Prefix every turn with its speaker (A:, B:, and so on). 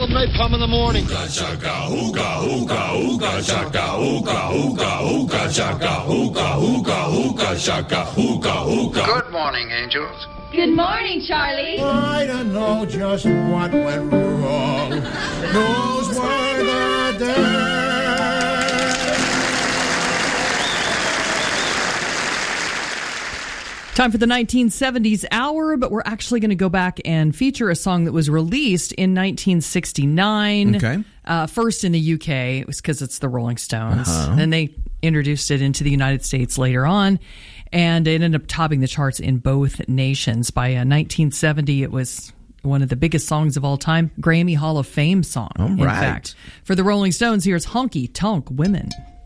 A: napalm in the morning.
B: Ooga chaka, ooga, ooga, ooga chaka, ooga, ooga, ooga chaka, ooga, ooga, ooga chaka, ooga, ooga.
C: Good morning, angels.
D: Good morning, Charlie.
E: I don't know just what went wrong. Those were the days.
F: Time for the 1970s hour, but we're actually going to go back and feature a song that was released in 1969.
G: Okay.
F: First in the UK, it was because it's the Rolling Stones. Then they introduced it into the United States later on, and it ended up topping the charts in both nations. By 1970, it was one of the biggest songs of all time, Grammy Hall of Fame song, in fact. For the Rolling Stones, here's Honky Tonk Women.